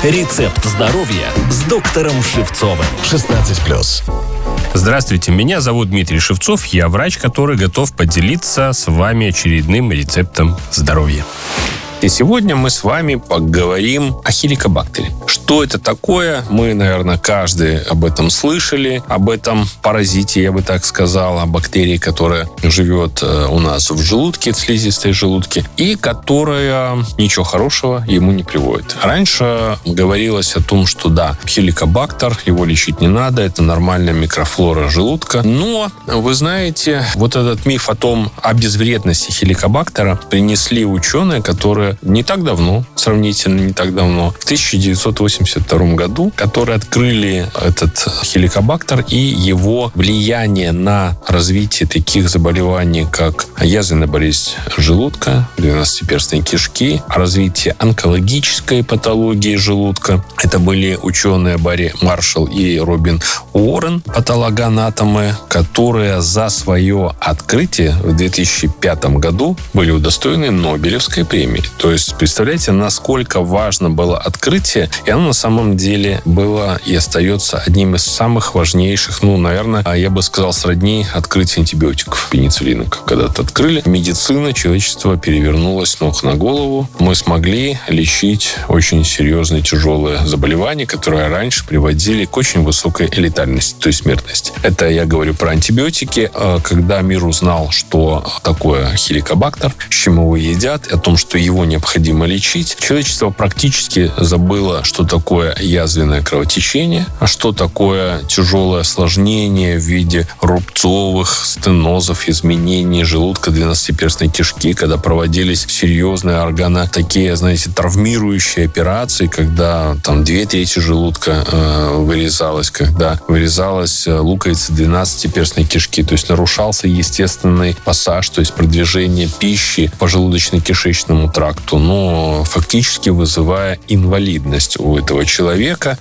Рецепт здоровья с доктором Шевцовым. 16+. Здравствуйте, меня зовут Дмитрий Шевцов. Я врач, который готов поделиться с вами очередным рецептом здоровья. И сегодня мы с вами поговорим о хеликобактере. Что это такое? Мы, наверное, каждый об этом слышали. Об этом паразите, я бы так сказал, о бактерии, которая живет у нас в желудке, в слизистой желудке, и которая ничего хорошего ему не приводит. Раньше говорилось о том, что да, хеликобактер, его лечить не надо, это нормальная микрофлора желудка. Но, вы знаете, вот этот миф о безвредности хеликобактера принесли ученые, которые не так давно, сравнительно не так давно, в 1982 году, которые открыли этот хеликобактер и его влияние на развитие таких заболеваний, как язвенная болезнь желудка, двенадцатиперстной кишки, развитие онкологической патологии желудка. Это были ученые Барри Маршалл и Робин Уоррен, патологоанатомы, которые за свое открытие в 2005 году были удостоены Нобелевской премии. То есть, представляете, насколько важно было открытие, и оно на самом деле было и остается одним из самых важнейших, наверное, я бы сказал, сродни открытию антибиотиков. Пенициллина когда-то открыли. Медицина, человечество перевернулось с ног на голову. Мы смогли лечить очень серьезные, тяжелые заболевания, которые раньше приводили к очень высокой летальности, то есть смертности. Это я говорю про антибиотики. Когда мир узнал, что такое хеликобактер, с чем его едят, о том, что его необходимо лечить, человечество практически забыло, что такое язвенное кровотечение, а что такое тяжелое осложнение в виде рубцовых стенозов, изменений желудка, двенадцатиперстной кишки, когда проводились серьезные такие, знаете, травмирующие операции, когда там 2/3 желудка вырезалась, когда вырезалась луковица двенадцатиперстной кишки, то есть нарушался естественный пассаж, то есть продвижение пищи по желудочно-кишечному тракту, но фактически вызывая инвалидность у этого человека,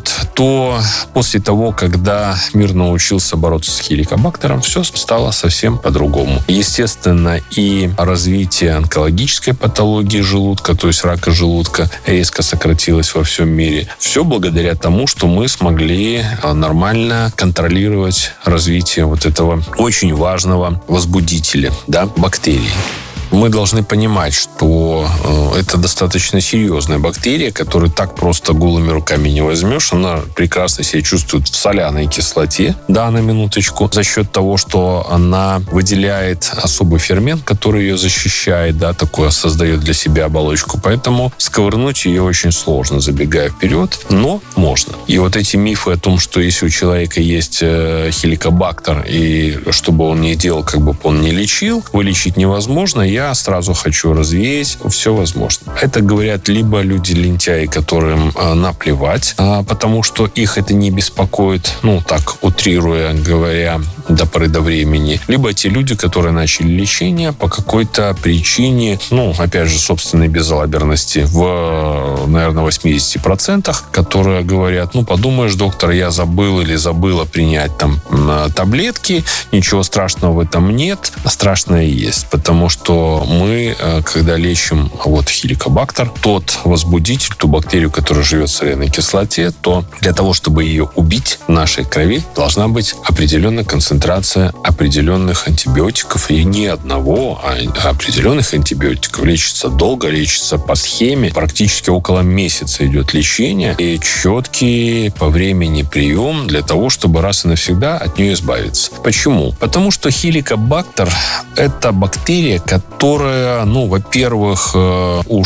то после того, когда мир научился бороться с хеликобактером, все стало совсем по-другому. Естественно, и развитие онкологической патологии желудка, то есть рака желудка, резко сократилось во всем мире. Все благодаря тому, что мы смогли нормально контролировать развитие вот этого очень важного возбудителя, бактерии. Мы должны понимать, что это достаточно серьезная бактерия, которую так просто голыми руками не возьмешь. Она прекрасно себя чувствует в соляной кислоте, на минуточку, за счет того, что она выделяет особый фермент, который ее защищает, такое создает для себя оболочку. Поэтому сковырнуть ее очень сложно, забегая вперед, но можно. И вот эти мифы о том, что если у человека есть хеликобактер, и что бы он ни делал, как бы он ни лечил, вылечить невозможно, я сразу хочу развеять, все возможно. Это говорят либо люди-лентяи, которым наплевать, потому что их это не беспокоит, так утрируя, говоря, до поры до времени, либо те люди, которые начали лечение по какой-то причине, опять же, собственной безалаберности в, наверное, 80%, которые говорят, подумаешь, доктор, я забыл или забыла принять таблетки, ничего страшного в этом нет, страшное есть, потому что мы, когда лечим хеликобактер, тот возбудитель, ту бактерию, которая живет в соляной кислоте, то для того, чтобы ее убить, в нашей крови должна быть определенная концентрация определенных антибиотиков, и не одного, а определенных антибиотиков. Лечится долго, лечится по схеме, практически около месяца идет лечение, и четкий по времени прием для того, чтобы раз и навсегда от нее избавиться. Почему? Потому что хеликобактер – это бактерия, которая, во-первых, у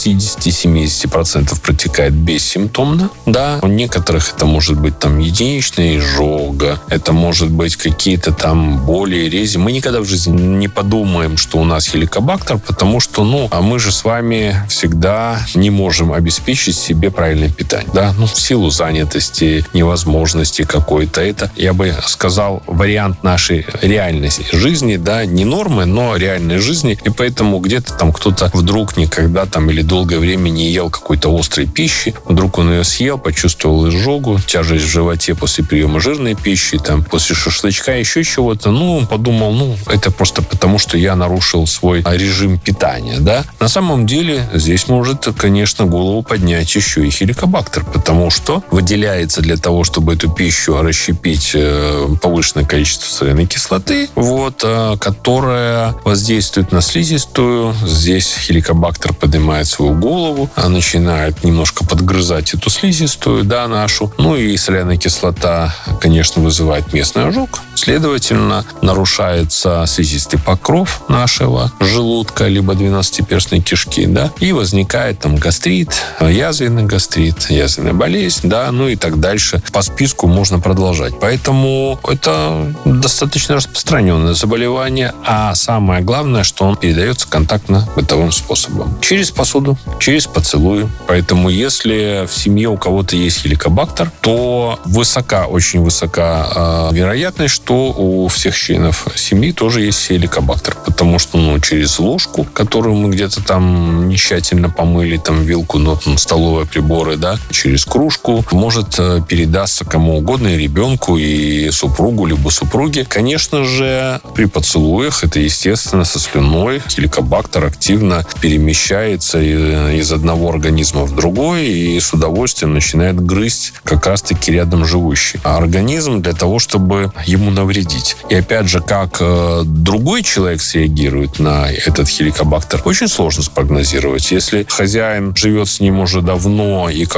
60-70% протекает бессимптомно. У некоторых это может быть единичная изжога, это может быть какие-то боли, рези. Мы никогда в жизни не подумаем, что у нас хеликобактер, потому что, мы же с вами всегда не можем обеспечить себе правильное питание. В силу занятости, невозможности какой-то. Это, я бы сказал, вариант нашей реальной жизни, не нормы, но реальной жизни. И поэтому где-то там кто-то вдруг никогда там или долгое время не ел какой-то острой пищи, вдруг он ее съел, почувствовал изжогу, тяжесть в животе после приема жирной пищи, там, после шашлычка, еще чего-то. Он подумал, это просто потому, что я нарушил свой режим питания, да. На самом деле здесь может, конечно, голову поднять еще и хеликобактер, потому что выделяется для того, чтобы эту пищу расщепить, повышенное количество соляной кислоты, которая воздействует на слизистую. Здесь хеликобактер поднимает свою голову, начинает немножко подгрызать эту слизистую, да, нашу. И соляная кислота, конечно, вызывает местный ожог. Следовательно, нарушается слизистый покров нашего желудка, либо двенадцатиперстной кишки, да, и возникает там гастрит, язвенный гастрит, язвенная болезнь, да, и так дальше. По списку можно продолжать. Поэтому это достаточно распространенное заболевание, а самое главное, что он передается контактно-бытовым способом. Через посуду, через поцелуи. Поэтому если в семье у кого-то есть хеликобактер, то очень высока вероятность, что у всех членов семьи тоже есть хеликобактер. Потому что, через ложку, которую мы где-то там не тщательно помыли, там вилку, столовые приборы, да, через кружку, может передаться кому угодно, и ребенку, и супругу, либо супруге. Конечно же, при поцелуях это, естественно, со слюной хеликобактер активно перемещается из одного организма в другой и с удовольствием начинает грызть как раз-таки рядом живущий организм для того, чтобы ему навредить. И опять же, как другой человек среагирует на этот хеликобактер, очень сложно спрогнозировать. Если хозяин живет с ним уже давно, и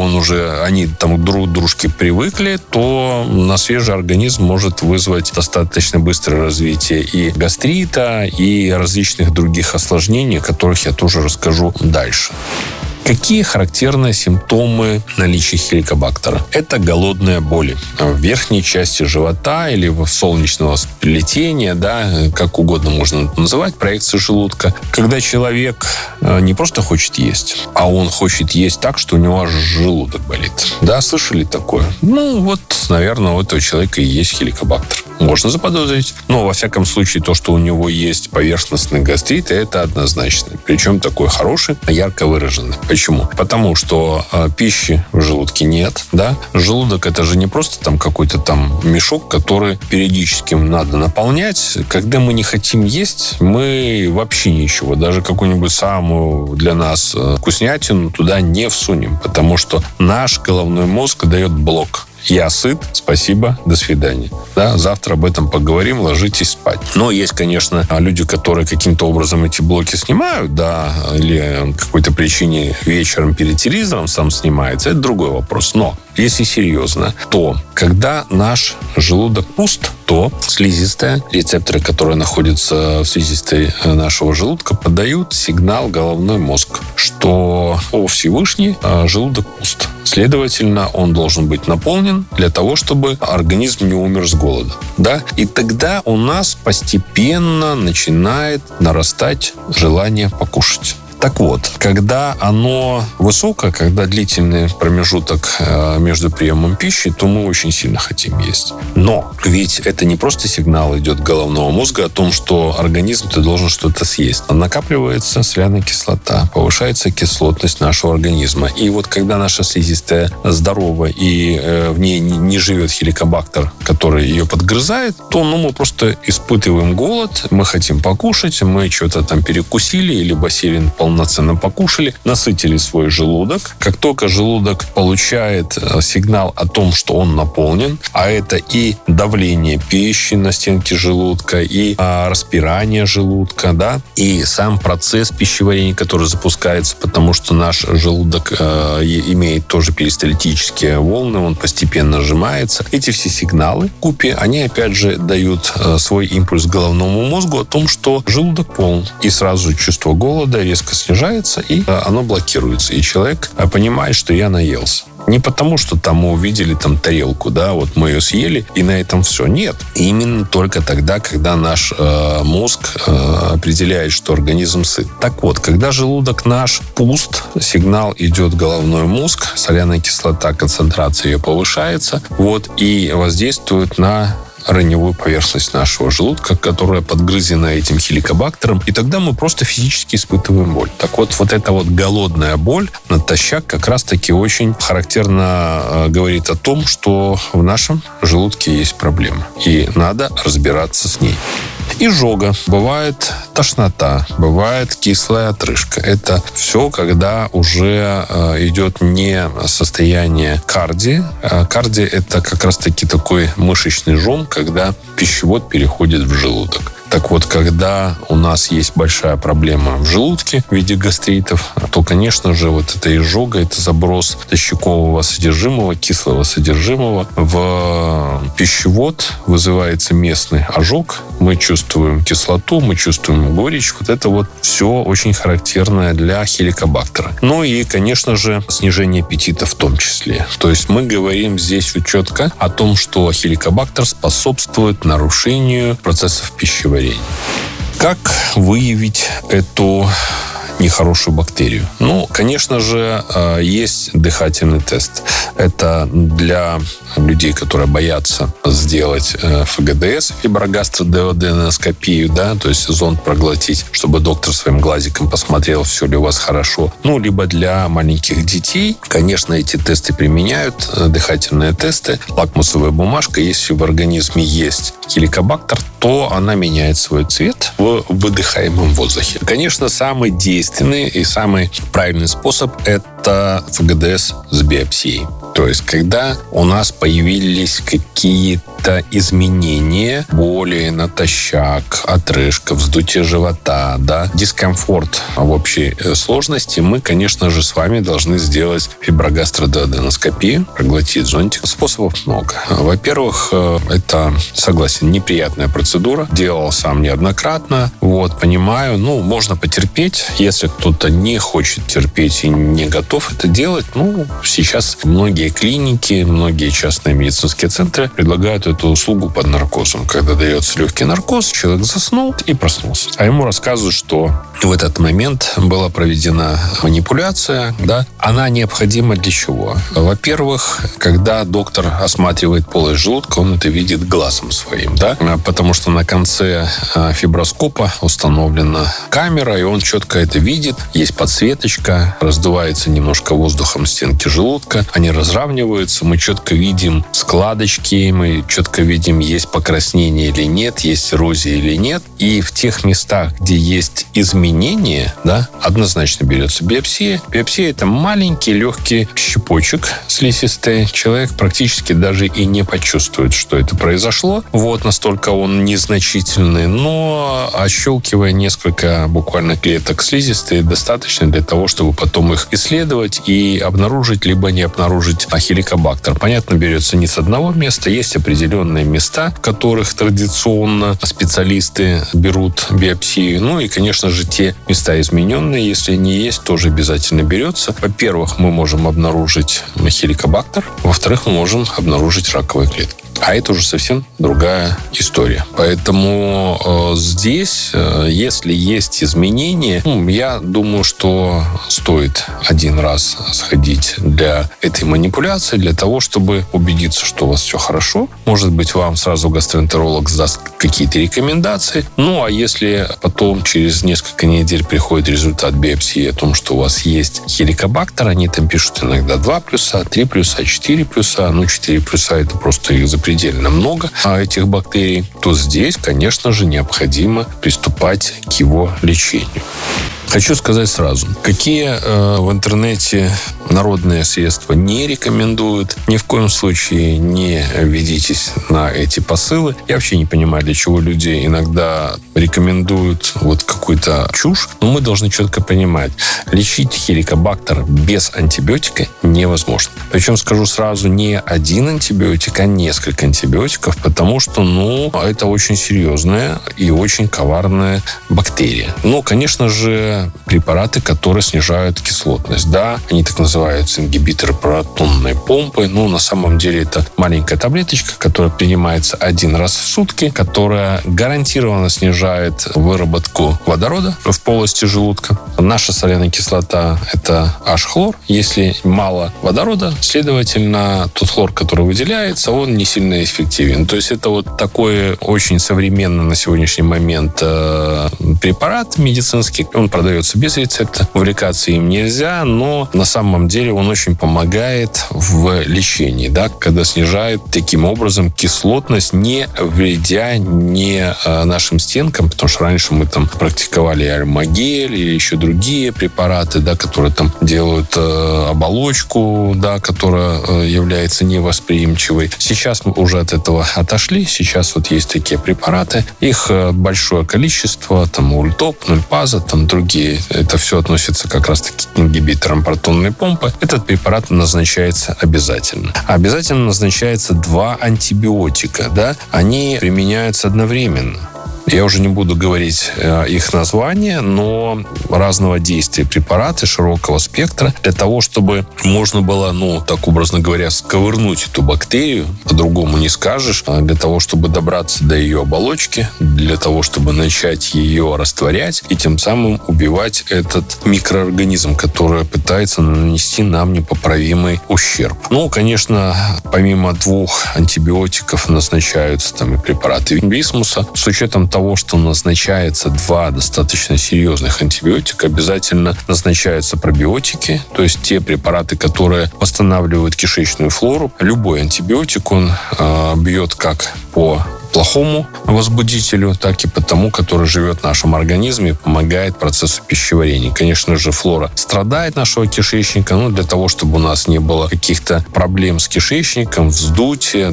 они там друг к дружке привыкли, то на свежий организм может вызвать достаточно быстрое развитие и гастрита, и различных других осложнений, о которых я тоже расскажу дальше. Какие характерные симптомы наличия хеликобактера? Это голодные боли в верхней части живота или в солнечного сплетения, да, как угодно можно это называть, проекции желудка. Когда человек не просто хочет есть, а он хочет есть так, что у него аж желудок болит. Да, слышали такое? Наверное, у этого человека и есть хеликобактер. Можно заподозрить. Но, во всяком случае, то, что у него есть поверхностный гастрит, это однозначно. Причем такой хороший, ярко выраженный. Почему? Потому что пищи в желудке нет, да. Желудок — это же не просто там какой-то там мешок, который периодически надо наполнять. Когда мы не хотим есть, мы вообще ничего, даже какую-нибудь самую для нас вкуснятину туда не всунем, потому что наш головной мозг дает блок. Я сыт, спасибо, до свидания. Да, завтра об этом поговорим, ложитесь спать. Но есть, конечно, люди, которые каким-то образом эти блоки снимают, да, или какой-то причине вечером перед телевизором сам снимается, это другой вопрос. Но если серьезно, то когда наш желудок пуст, то слизистая, рецепторы, которые находятся в слизистой нашего желудка, подают сигнал головной мозг, что Всевышний, желудок пуст. Следовательно, он должен быть наполнен для того, чтобы организм не умер с голода. Да? И тогда у нас постепенно начинает нарастать желание покушать. Так вот, когда оно высокое, когда длительный промежуток между приемом пищи, то мы очень сильно хотим есть. Но ведь это не просто сигнал идет головного мозга о том, что организм ты должен что-то съесть. Накапливается соляная кислота, повышается кислотность нашего организма. И вот когда наша слизистая здорова и в ней не живет хеликобактер, который ее подгрызает, то мы просто испытываем голод, мы хотим покушать, мы что-то там перекусили или бассейн полноценно покушали, насытили свой желудок. Как только желудок получает сигнал о том, что он наполнен, а это и давление пищи на стенке желудка, и распирание желудка, да, и сам процесс пищеварения, который запускается, потому что наш желудок имеет тоже перистальтические волны, он постепенно сжимается. Эти все сигналы вкупе, они опять же дают свой импульс головному мозгу о том, что желудок полон. И сразу чувство голода резко снижается, и оно блокируется. И человек понимает, что я наелся. Не потому, что там мы увидели там тарелку, да, вот мы ее съели, и на этом все. Нет. И именно только тогда, когда наш мозг определяет, что организм сыт. Так вот, когда желудок наш пуст, сигнал идет в головной мозг, соляная кислота, концентрация ее повышается, вот, и воздействует на раневую поверхность нашего желудка, которая подгрызена этим хеликобактером, и тогда мы просто физически испытываем боль. Так вот эта вот голодная боль натощак как раз-таки очень характерно говорит о том, что в нашем желудке есть проблема, и надо разбираться с ней. Изжога, бывает тошнота, бывает кислая отрыжка. Это все, когда уже идет не состояние кардии. Кардия – это как раз-таки такой мышечный жом, когда пищевод переходит в желудок. Так вот, когда у нас есть большая проблема в желудке в виде гастритов, то, конечно же, вот эта изжога, это заброс тощакового содержимого, кислого содержимого в пищевод, вызывается местный ожог, мы чувствуем кислоту, мы чувствуем горечь. Вот это вот все очень характерное для хеликобактера. Ну и, конечно же, снижение аппетита в том числе. То есть мы говорим здесь четко о том, что хеликобактер способствует нарушению процессов пищеварения. Как выявить эту нехорошую бактерию? Ну, конечно же, есть дыхательный тест. Это для людей, которые боятся сделать ФГДС, фиброгастродеоденоскопию, да, то есть зонд проглотить, чтобы доктор своим глазиком посмотрел, все ли у вас хорошо. Ну, либо для маленьких детей, конечно, эти тесты применяют, дыхательные тесты, лакмусовая бумажка. Если в организме есть хеликобактер, то она меняет свой цвет в выдыхаемом воздухе. Конечно, самый действенный и самый правильный способ – это ФГДС с биопсией. То есть, когда у нас появились какие-то изменения, боли натощак, отрыжка, вздутие живота, да, дискомфорт в общей сложности, мы, конечно же, с вами должны сделать фиброгастродеоденоскопию, проглотить зонтик. Способов много. Во-первых, это, согласен, неприятная процедура. Делал сам неоднократно. Вот, понимаю. Ну, можно потерпеть. Если кто-то не хочет терпеть и не готов это делать, ну, сейчас многие клиники, многие частные медицинские центры предлагают эту услугу под наркозом. Когда дается легкий наркоз, человек заснул и проснулся. А ему рассказывают, что в этот момент была проведена манипуляция, да. Она необходима для чего? Во-первых, когда доктор осматривает полость желудка, он это видит глазом своим, да, потому что на конце фиброскопа установлена камера, и он четко это видит. Есть подсветочка, раздувается немножко воздухом стенки желудка, они разравниваются, мы четко видим складочки, мы четко видим, есть покраснение или нет, есть эрозия или нет. И в тех местах, где есть изменения, да, однозначно берется биопсия. Биопсия – это маленький легкий щепочек слизистой. Человек практически даже и не почувствует, что это произошло. Вот, настолько он незначительный. Но ощелкивая несколько буквально клеток слизистой, достаточно для того, чтобы потом их исследовать и обнаружить, либо не обнаружить хеликобактер. Понятно, берется не с одного места. Есть определенные места, в которых традиционно специалисты берут биопсию. Ну и, конечно же, те места измененные, если они есть, тоже обязательно берется. Во-первых, мы можем обнаружить хеликобактер. Во-вторых, мы можем обнаружить раковые клетки. А это уже совсем другая история. Поэтому здесь, если есть изменения, я думаю, что стоит один раз сходить для этой манипуляции, для того, чтобы убедиться, что у вас все хорошо. Может быть, вам сразу гастроэнтеролог даст какие-то рекомендации. Ну, а если потом через несколько недель приходит результат биопсии о том, что у вас есть хеликобактер, они там пишут иногда 2 плюса, 3 плюса, 4 плюса. Ну, 4 плюса – это просто их запредельно много, этих бактерий, то здесь, конечно же, необходимо приступать к его лечению. Хочу сказать сразу, какие в интернете народные средства не рекомендуют. Ни в коем случае не ведитесь на эти посылы. Я вообще не понимаю, для чего люди иногда рекомендуют вот какую-то чушь. Но мы должны четко понимать, лечить хеликобактер без антибиотика невозможно. Причем скажу сразу, не один антибиотик, а несколько антибиотиков, потому что, это очень серьезная и очень коварная бактерия. Но, конечно же, препараты, которые снижают кислотность. Да, они так называют называются ингибиторы протонной помпы. На самом деле это маленькая таблеточка, которая принимается один раз в сутки, которая гарантированно снижает выработку водорода в полости желудка. Наша соляная кислота – это H-хлор. Если мало водорода, следовательно, тот хлор, который выделяется, он не сильно эффективен. То есть это вот такой очень современный на сегодняшний момент препарат медицинский. Он продается без рецепта. Увлекаться им нельзя, но на самом деле он очень помогает в лечении, когда снижает таким образом кислотность, не вредя нашим стенкам, потому что раньше мы там практиковали альмагель или еще другие препараты, которые там делают оболочку, которая является невосприимчивой. Сейчас мы уже от этого отошли. Сейчас вот есть такие препараты. Их большое количество, ультоп, нульпаза, другие. Это все относится как раз-таки к ингибиторам протонной помпы. Этот препарат назначается обязательно. Обязательно назначается 2 антибиотика. Они применяются одновременно. Я уже не буду говорить их названия, но разного действия препараты широкого спектра для того, чтобы можно было, так образно говоря, сковырнуть эту бактерию, по-другому не скажешь, для того, чтобы добраться до ее оболочки, для того, чтобы начать ее растворять и тем самым убивать этот микроорганизм, который пытается нанести нам непоправимый ущерб. Конечно, помимо 2 антибиотиков назначаются и препараты бисмуса. С учетом того, что назначается 2 достаточно серьезных антибиотика, обязательно назначаются пробиотики, то есть те препараты, которые восстанавливают кишечную флору. Любой антибиотик, он бьет как по плохому возбудителю, так и по тому, который живет в нашем организме и помогает процессу пищеварения. Конечно же, флора страдает нашего кишечника, для того, чтобы у нас не было каких-то проблем с кишечником, вздутия,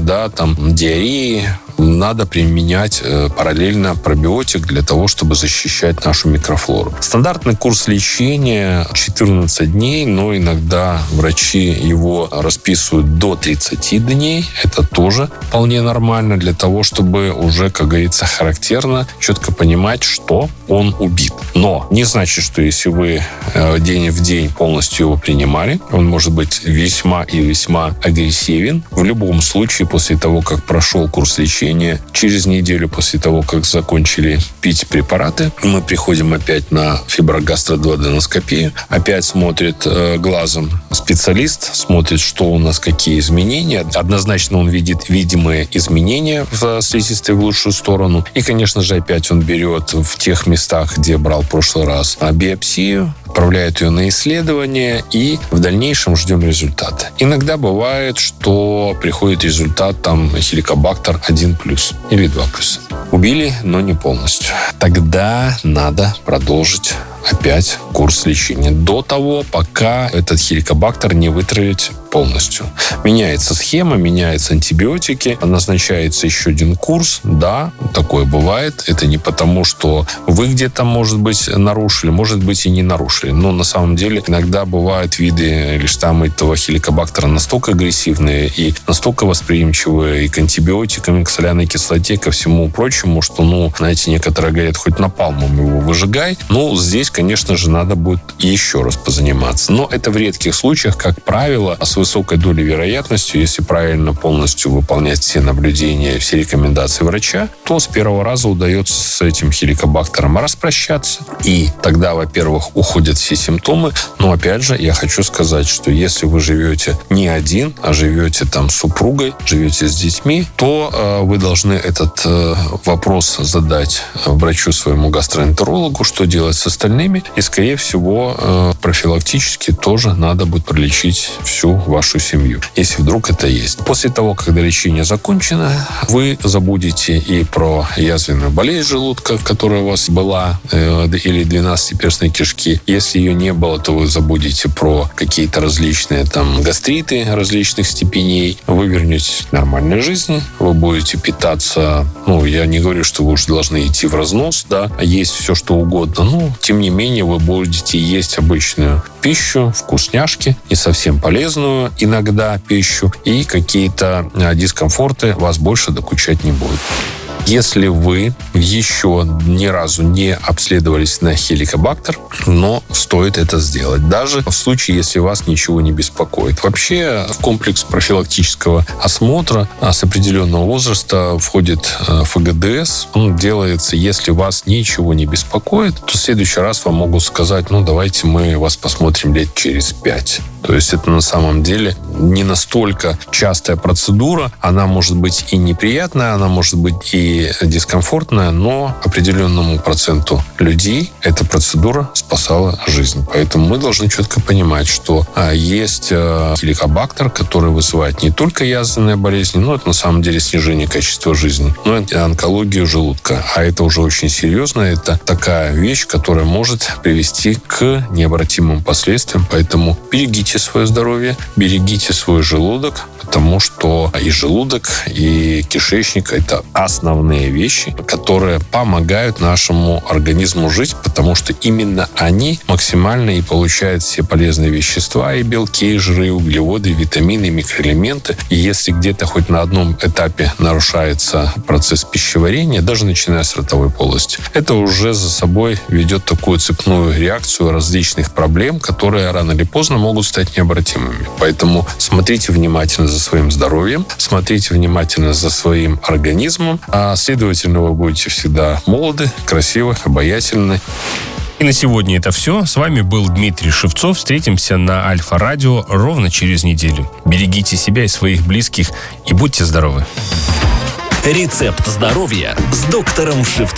диареи, надо применять параллельно пробиотик для того, чтобы защищать нашу микрофлору. Стандартный курс лечения 14 дней, но иногда врачи его расписывают до 30 дней. Это тоже вполне нормально для того, чтобы уже, как говорится, характерно, четко понимать, что он убит. Но не значит, что если вы день в день полностью его принимали, он может быть весьма и весьма агрессивен. В любом случае, после того, как прошел курс лечения, через неделю после того, как закончили пить препараты, мы приходим опять на фиброгастродуоденоскопию. Опять смотрит глазом специалист, смотрит, что у нас, какие изменения. Однозначно он видит видимые изменения в слизистой в лучшую сторону. И, конечно же, опять он берет в тех местах, где брал в прошлый раз, биопсию, отправляет ее на исследование и в дальнейшем ждем результата. Иногда бывает, что приходит результат хеликобактер 1+ или 2+. Убили, но не полностью. Тогда надо продолжить опять курс лечения до того, пока этот хеликобактер не вытравить полностью. Меняется схема, меняются антибиотики, назначается еще один курс. Да, такое бывает. Это не потому, что вы где-то, может быть, нарушили, может быть, и не нарушили. Но на самом деле иногда бывают виды или штаммы этого хеликобактера настолько агрессивные и настолько восприимчивые и к антибиотикам, и к соляной кислоте, ко всему прочему, что, некоторые говорят, хоть напалмом его выжигай. Здесь, конечно же, надо будет еще раз позаниматься. Но это в редких случаях, как правило, с высокой долей вероятностью, если правильно полностью выполнять все наблюдения, все рекомендации врача, то с первого раза удается с этим хеликобактером распрощаться. И тогда, во-первых, уходят все симптомы. Но, опять же, я хочу сказать, что если вы живете не один, а живете с супругой, живете с детьми, то вы должны этот вопрос задать врачу своему гастроэнтерологу, что делать с остальными. И, скорее всего, профилактически тоже надо будет пролечить всю вашу семью, если вдруг это есть. После того, когда лечение закончено, вы забудете и про язвенную болезнь желудка, которая у вас была, или 12-перстной кишки. Если ее не было, то вы забудете про какие-то различные гастриты различных степеней. Вы вернетесь к нормальной жизни, вы будете питаться, я не говорю, что вы уже должны идти в разнос, есть все, что угодно, но, тем не менее, вы будете есть обычную пищу, вкусняшки, не совсем полезную иногда пищу, и какие-то дискомфорты вас больше докучать не будут. Если вы еще ни разу не обследовались на хеликобактер, но стоит это сделать, даже в случае, если вас ничего не беспокоит. Вообще, в комплекс профилактического осмотра с определенного возраста входит ФГДС. Он делается, если вас ничего не беспокоит, то в следующий раз вам могут сказать, давайте мы вас посмотрим лет через 5. То есть это на самом деле не настолько частая процедура. Она может быть и неприятная, она может быть и дискомфортная, но определенному проценту людей эта процедура спасала жизнь. Поэтому мы должны четко понимать, что есть хеликобактер, который вызывает не только язвенные болезни, но это на самом деле снижение качества жизни, но и онкологию желудка. А это уже очень серьезно. Это такая вещь, которая может привести к необратимым последствиям. Поэтому берегите свое здоровье, берегите свой желудок, потому что и желудок, и кишечник – это основные вещи, которые помогают нашему организму жить, потому что именно они максимально и получают все полезные вещества, и белки, и жиры, и углеводы, и витамины, и микроэлементы. И если где-то хоть на одном этапе нарушается процесс пищеварения, даже начиная с ротовой полости, это уже за собой ведет такую цепную реакцию различных проблем, которые рано или поздно могут стать необратимыми. Поэтому смотрите внимательно за своим здоровьем, смотрите внимательно за своим организмом, а следовательно, вы будете всегда молоды, красивы, обаятельны. И на сегодня это все. С вами был Дмитрий Шевцов. Встретимся на Альфа-радио ровно через неделю. Берегите себя и своих близких и будьте здоровы. Рецепт здоровья с доктором Шевцовым.